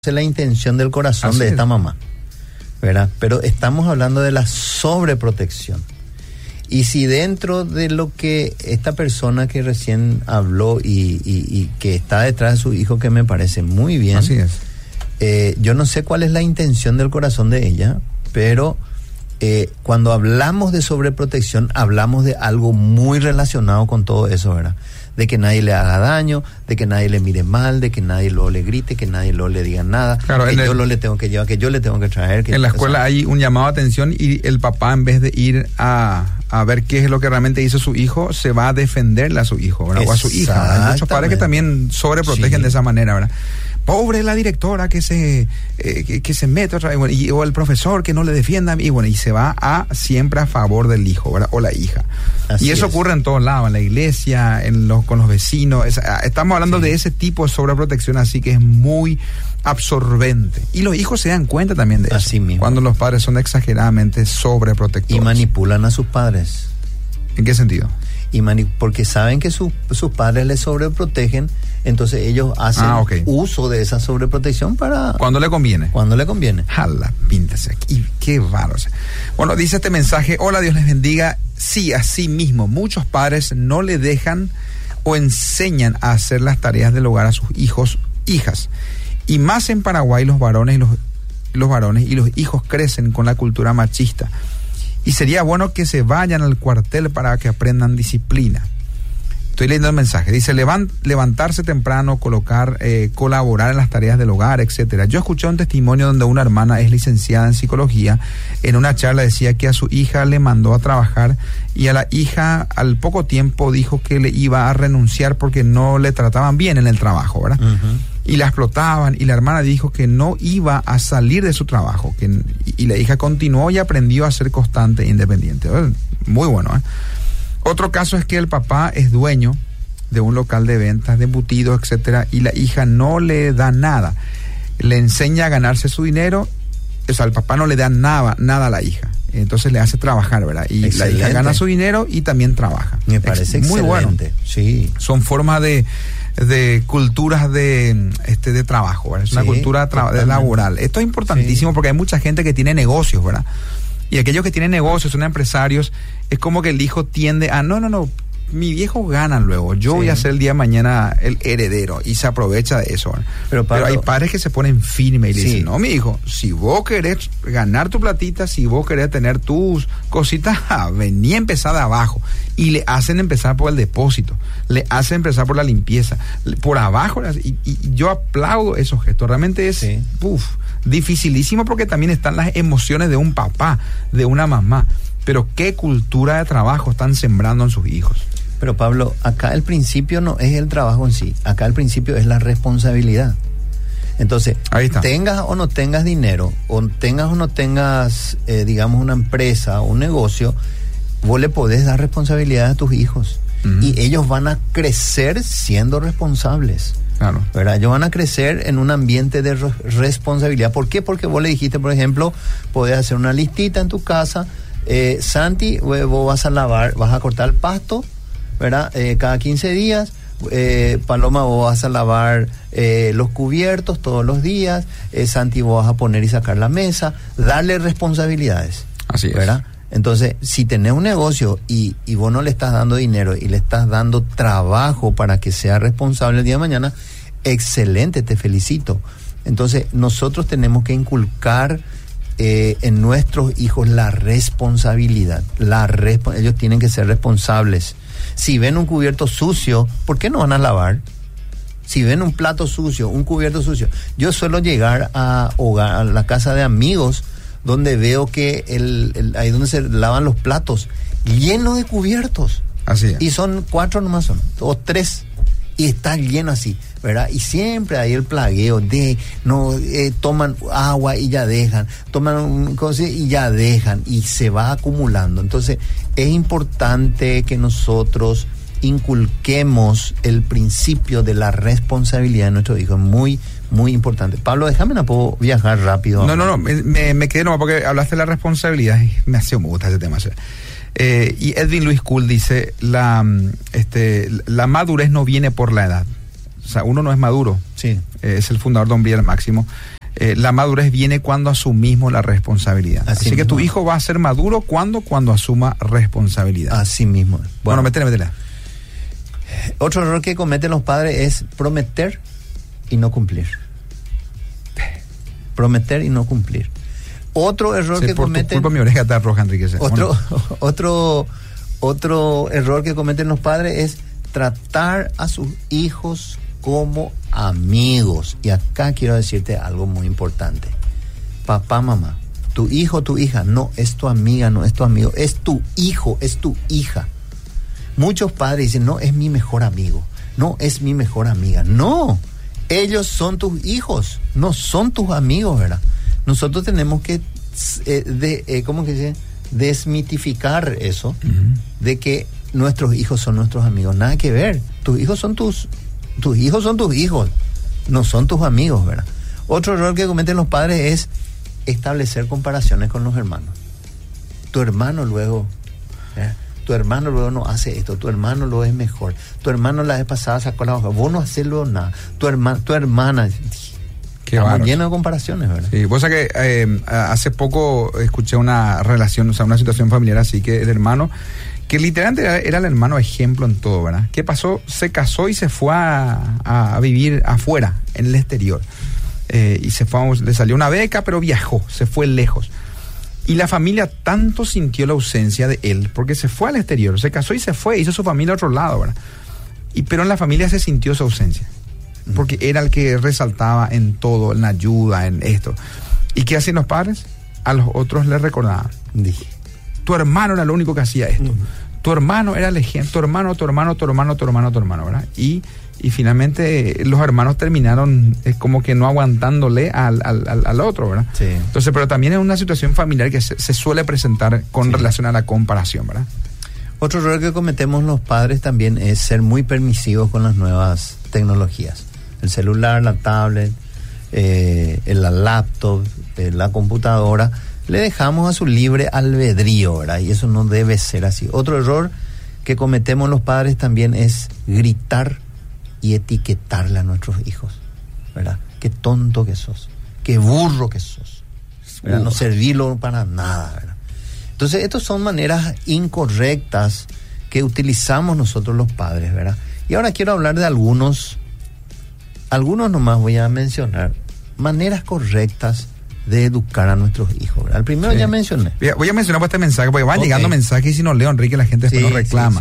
la intención del corazón así de esta mamá, ¿verdad? Pero estamos hablando de la sobreprotección. Y si dentro de lo que esta persona que recién habló y que está detrás de su hijo, que me parece muy bien, así es. Yo no sé cuál es la intención del corazón de ella, pero cuando hablamos de sobreprotección, hablamos de algo muy relacionado con todo eso, ¿verdad? De que nadie le haga daño, de que nadie le mire mal, de que nadie luego le grite, que nadie luego le diga nada, claro, que yo lo le tengo que llevar, que yo le tengo que traer. Que en la escuela hay un llamado de atención y el papá, en vez de ir a ver qué es lo que realmente hizo su hijo, se va a defenderle a su hijo, ¿verdad? O a su hija. Hay muchos padres que también sobreprotegen de esa manera, ¿verdad? Pobre la directora que se mete otra vez, o el profesor que no le defienda, y se va siempre a favor del hijo, ¿verdad? O la hija. Así y eso ocurre en todos lados, en la iglesia, con los vecinos. Estamos hablando de ese tipo de sobreprotección, así que es muy absorbente. Y los hijos se dan cuenta también de eso. Así mismo. Cuando los padres son exageradamente sobreprotectores. Y manipulan a sus padres. ¿En qué sentido? Porque saben que sus padres les sobreprotegen, entonces ellos hacen uso de esa sobreprotección para... Cuando le conviene. Cuando le conviene. Jala, píntese aquí. Qué bárbaro. Bueno, dice este mensaje: hola, Dios les bendiga. Sí, así mismo, muchos padres no le dejan o enseñan a hacer las tareas del hogar a sus hijos, hijas. Y más en Paraguay, los varones y los hijos crecen con la cultura machista. Y sería bueno que se vayan al cuartel para que aprendan disciplina. Estoy leyendo el mensaje. Dice: levantarse temprano, colaborar en las tareas del hogar, etcétera. Yo escuché un testimonio donde una hermana es licenciada en psicología. En una charla decía que a su hija le mandó a trabajar y a la hija al poco tiempo dijo que le iba a renunciar porque no le trataban bien en el trabajo, ¿verdad? Uh-huh. Y la explotaban, y la hermana dijo que no iba a salir de su trabajo, y la hija continuó y aprendió a ser constante e independiente. Muy bueno, ¿eh? Otro caso es que el papá es dueño de un local de ventas de embutidos, etcétera, y la hija no le da nada. Le enseña a ganarse su dinero, o sea, el papá no le da nada a la hija. Entonces le hace trabajar, ¿verdad? Y excelente. La hija gana su dinero y también trabaja. Me parece muy excelente. Bueno. Sí. Son formas de culturas de trabajo, ¿verdad? Es una cultura laboral. Esto es importantísimo porque hay mucha gente que tiene negocios, ¿verdad? Y aquellos que tienen negocios, son empresarios, es como que el hijo tiende a, no, mi viejo gana luego, yo voy a ser el día de mañana el heredero, y se aprovecha de eso, ¿verdad? Pero hay padres que se ponen firmes y le dicen: no, mi hijo, si vos querés ganar tu platita, si vos querés tener tus cositas, vení a empezar de abajo. Y le hacen empezar por el depósito, le hacen empezar por la limpieza, por abajo, y yo aplaudo esos gestos. Realmente es dificilísimo, porque también están las emociones de un papá, de una mamá. Pero qué cultura de trabajo están sembrando en sus hijos. Pero Pablo, acá el principio no es el trabajo en sí, acá el principio es la responsabilidad. Entonces, tengas o no tengas dinero, o tengas o no tengas, digamos, una empresa o un negocio, vos le podés dar responsabilidad a tus hijos. Uh-huh. Y ellos van a crecer siendo responsables. Claro. ¿Verdad? Ellos van a crecer en un ambiente de responsabilidad. ¿Por qué? Porque vos le dijiste, por ejemplo, podés hacer una listita en tu casa. Santi, vos vas a lavar, vas a cortar el pasto, ¿verdad? Cada 15 días. Paloma, vos vas a lavar los cubiertos todos los días. Santi, vos vas a poner y sacar la mesa. Darle responsabilidades. Así es. ¿Verdad? Entonces, si tenés un negocio y vos no le estás dando dinero y le estás dando trabajo para que sea responsable el día de mañana, excelente, te felicito. Entonces, nosotros tenemos que inculcar en nuestros hijos la responsabilidad. Ellos tienen que ser responsables. Si ven un cubierto sucio, ¿por qué no van a lavar? Si ven un plato sucio, un cubierto sucio. Yo suelo llegar a la casa de amigos donde veo que ahí donde se lavan los platos, llenos de cubiertos. Así es. Y son 4 nomás, o 3. Y está lleno así, ¿verdad? Y siempre hay el plagueo de toman agua y ya dejan, toman cosas y ya dejan, y se va acumulando. Entonces es importante que nosotros inculquemos el principio de la responsabilidad de nuestros hijos. Muy, muy importante. Pablo, déjame, no puedo viajar rápido. No, me quedé nomás porque hablaste de la responsabilidad y me hace gusta ese tema. Y Edwin Luis Kuhl dice: la madurez no viene por la edad, o sea, uno no es maduro. Sí. Es el fundador de Hombre al Máximo. La madurez viene cuando asumimos la responsabilidad. Así que tu hijo va a ser maduro cuando asuma responsabilidad. Así mismo. Bueno, métela. Otro error que cometen los padres es prometer y no cumplir. Prometer y no cumplir. Otro error que cometen... Por tu culpa mi oreja está roja, Enrique. Otro error que cometen los padres es tratar a sus hijos como amigos. Y acá quiero decirte algo muy importante. Papá, mamá, tu hijo, tu hija no es tu amiga, no es tu amigo, es tu hijo, es tu hija. Muchos padres dicen, no, es mi mejor amigo, no, es mi mejor amiga. No, ellos son tus hijos, no son tus amigos, ¿verdad? Nosotros tenemos que, ¿cómo que se dice? Desmitificar eso, de que nuestros hijos son nuestros amigos. Nada que ver. Tus hijos son tus hijos, no son tus amigos, ¿verdad? Otro error que cometen los padres es establecer comparaciones con los hermanos. Tu hermano luego no hace esto, tu hermano lo es mejor, tu hermano la vez pasada sacó la hoja, vos no haces luego nada, tu hermana. Estamos llenos de comparaciones, ¿verdad? Sí, vos sabés que hace poco escuché una relación, o sea, una situación familiar así, que el hermano, que literalmente era el hermano ejemplo en todo, ¿verdad? ¿Qué pasó? Se casó y se fue a vivir afuera, en el exterior. Y le salió una beca, pero viajó, se fue lejos. Y la familia tanto sintió la ausencia de él, porque se fue al exterior, se casó y se fue, hizo su familia a otro lado, ¿verdad? Pero en la familia se sintió su ausencia, porque era el que resaltaba en todo, en la ayuda, en esto. ¿Y qué hacían los padres? A los otros les recordaban. Tu hermano era lo único que hacía esto. Tu hermano era el ejemplo, tu hermano, ¿verdad? Y finalmente los hermanos terminaron como que no aguantándole al otro, ¿verdad? Sí. Entonces, pero también es una situación familiar que se suele presentar con relación a la comparación, ¿verdad? Otro error que cometemos los padres también es ser muy permisivos con las nuevas tecnologías. El celular, la tablet, la laptop, la computadora, le dejamos a su libre albedrío, ¿verdad? Y eso no debe ser así. Otro error que cometemos los padres también es gritar y etiquetarle a nuestros hijos, ¿verdad? Qué tonto que sos, qué burro que sos, ¿verdad? No servirlo para nada, ¿verdad? Entonces, estas son maneras incorrectas que utilizamos nosotros los padres, ¿verdad? Y ahora quiero hablar de algunos nomás voy a mencionar, maneras correctas de educar a nuestros hijos, ¿verdad? El primero ya mencioné. Voy a mencionar este mensaje, porque van llegando mensajes y si no leo, Enrique, la gente después nos reclama.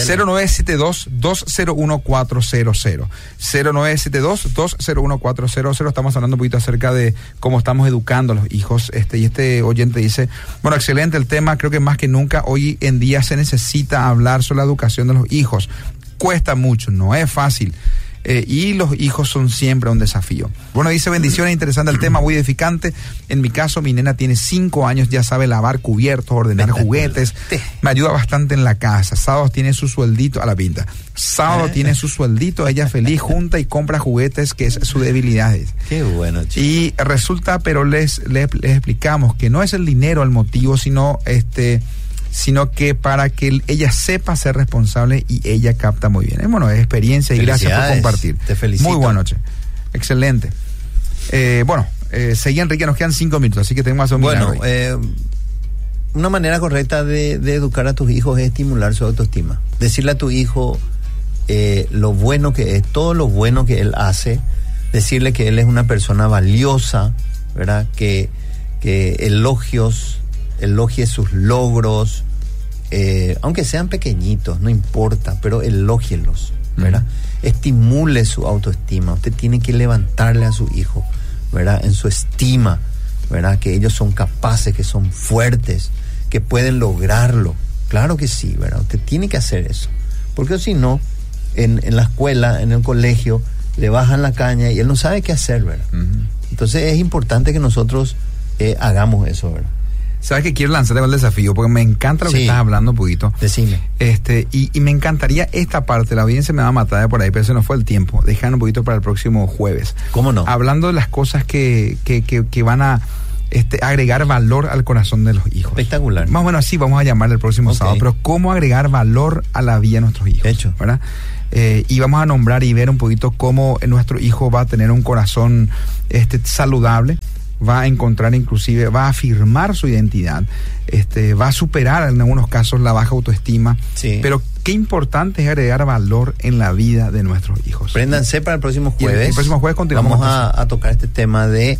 0972-201-400. 0972-201-400. Estamos hablando un poquito acerca de cómo estamos educando a los hijos. Y este oyente dice, bueno, excelente el tema, creo que más que nunca hoy en día se necesita hablar sobre la educación de los hijos. Cuesta mucho, no es fácil. Y los hijos son siempre un desafío. Bueno, dice, bendiciones, interesante el tema, muy edificante. En mi caso, mi nena tiene 5 años, ya sabe lavar cubiertos, ordenar juguetes, me ayuda bastante en la casa. Sábados tiene su sueldito, a la pinta. Sábado tiene su sueldito, ella feliz, junta y compra juguetes, que es su debilidad. Qué bueno, chico. Y resulta, pero les explicamos que no es el dinero el motivo, sino que para que ella sepa ser responsable y ella capta muy bien. Bueno, es experiencia y gracias por compartir. Te felicito. Muy buena noche. Excelente. Seguí, Enrique, nos quedan 5 minutos, así que tenemos que hacer un una manera correcta de educar a tus hijos es estimular su autoestima. Decirle a tu hijo lo bueno que es, todo lo bueno que él hace, decirle que él es una persona valiosa, ¿verdad? Que elogie sus logros, aunque sean pequeñitos, no importa, pero elógielos, ¿verdad? Estimule su autoestima. Usted tiene que levantarle a su hijo, ¿verdad? En su estima, ¿verdad? Que ellos son capaces, que son fuertes, que pueden lograrlo. Claro que sí, ¿verdad? Usted tiene que hacer eso. Porque si no, en la escuela, en el colegio, le bajan la caña y él no sabe qué hacer, ¿verdad? Entonces es importante que nosotros hagamos eso, ¿verdad? ¿Sabes que quiero lanzarte con el desafío? Porque me encanta lo que estás hablando un poquito. Decime. Y me encantaría esta parte, la audiencia me va a matar de por ahí, pero se nos fue el tiempo. Dejar un poquito para el próximo jueves. ¿Cómo no? Hablando de las cosas que van a agregar valor al corazón de los hijos. Espectacular. Más o menos así vamos a llamarle el próximo sábado, pero cómo agregar valor a la vida de nuestros hijos. Hecho. ¿Verdad? Y vamos a nombrar y ver un poquito cómo nuestro hijo va a tener un corazón saludable, va a encontrar inclusive, va a afirmar su identidad, va a superar en algunos casos la baja autoestima, sí. Pero qué importante es agregar valor en la vida de nuestros hijos. Préndanse para el próximo jueves. El próximo jueves continuamos. Vamos a tocar este tema de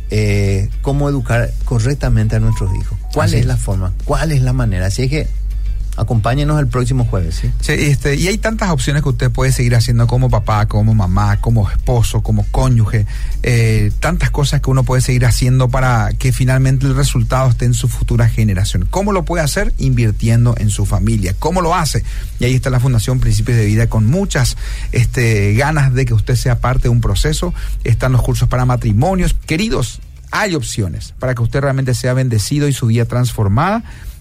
cómo educar correctamente a nuestros hijos. ¿Cuál es la forma? ¿Cuál es la manera? Así es que acompáñenos el próximo jueves, ¿sí? Sí, y hay tantas opciones que usted puede seguir haciendo como papá, como mamá, como esposo, como cónyuge, tantas cosas que uno puede seguir haciendo para que finalmente el resultado esté en su futura generación. ¿Cómo lo puede hacer? Invirtiendo en su familia. ¿Cómo lo hace? Y ahí está la Fundación Principios de Vida con muchas ganas de que usted sea parte de un proceso. Están los cursos para matrimonios. Queridos, hay opciones para que usted realmente sea bendecido y su vida transformada.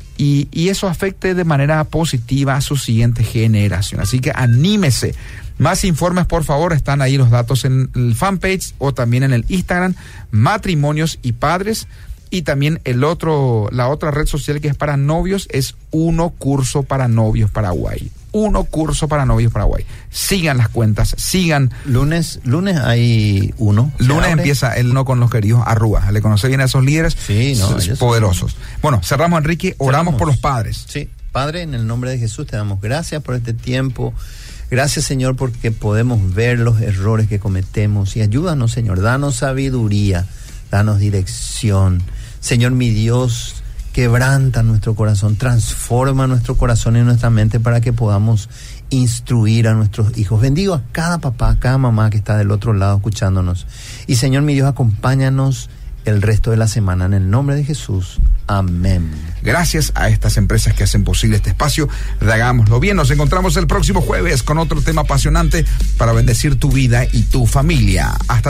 Y eso afecte de manera positiva a su siguiente generación. Así que anímese. Más informes, por favor, están ahí los datos en el fanpage o también en el Instagram, Matrimonios y Padres. Y también la otra red social que es para novios es Uno Curso para Novios Paraguay. Uno Curso para Novios Paraguay. Sigan las cuentas, sigan. Lunes hay uno. Lunes empieza el No con los queridos Arrúa. ¿Le conoce bien a esos líderes? Sí, poderosos. Bueno, cerramos, Enrique. Oramos por los padres. Sí, Padre, en el nombre de Jesús te damos gracias por este tiempo. Gracias, Señor, porque podemos ver los errores que cometemos. Y ayúdanos, Señor. Danos sabiduría, danos dirección. Señor, mi Dios, quebranta nuestro corazón, transforma nuestro corazón y nuestra mente para que podamos instruir a nuestros hijos. Bendigo a cada papá, a cada mamá que está del otro lado escuchándonos. Y Señor, mi Dios, acompáñanos el resto de la semana en el nombre de Jesús. Amén. Gracias a estas empresas que hacen posible este espacio de Hagámoslo Bien. Nos encontramos el próximo jueves con otro tema apasionante para bendecir tu vida y tu familia. Hasta